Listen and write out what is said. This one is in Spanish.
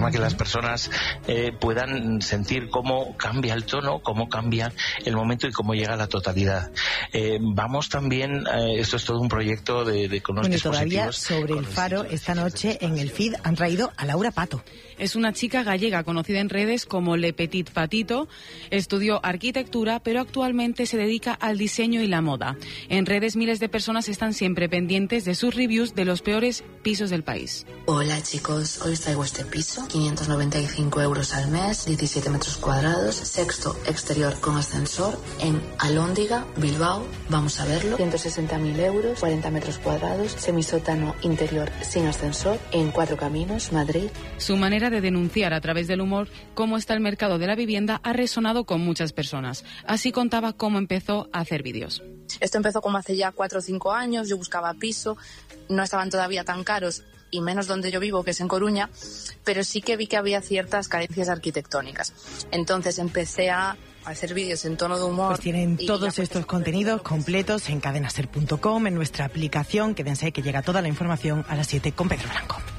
forma que las personas puedan sentir cómo cambia el tono, cómo cambia el momento y cómo llega a la totalidad. Vamos también, esto es todo un proyecto con los dispositivos. Todavía sobre el Faro, esta noche en el feed han traído a Laura Pato. Es una chica gallega conocida en redes como Le Petit Patito. Estudió arquitectura, pero actualmente se dedica al diseño y la moda. En redes miles de personas están siempre pendientes de sus reviews de los peores pisos del país. Hola chicos, hoy os traigo este piso, 595 euros al mes, 17 metros cuadrados, sexto exterior con ascensor en Alhóndiga, Bilbao, vamos a verlo, 160.000 euros, 40 metros cuadrados, semisótano interior sin ascensor en Cuatro Caminos, Madrid. Su manera de denunciar a través del humor cómo está el mercado de la vivienda ha resonado con muchas personas. Así contaba cómo empezó a hacer vídeos. Esto empezó como hace ya 4 o 5 años, yo buscaba piso, no estaban todavía tan caros y menos donde yo vivo, que es en Coruña, pero sí que vi que había ciertas carencias arquitectónicas. Entonces empecé a hacer vídeos en tono de humor. Pues tienen todos estos contenidos completos en cadenaser.com, en nuestra aplicación. Quédense que llega toda la información a las 7 con Pedro Blanco.